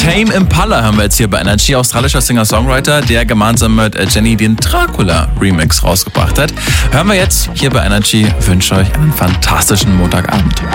Tame Impala hören wir jetzt hier bei Energy, australischer Singer-Songwriter, der gemeinsam mit Jenny den Dracula-Remix rausgebracht hat. Hören wir jetzt hier bei Energy, wünsche euch einen fantastischen Montagabend.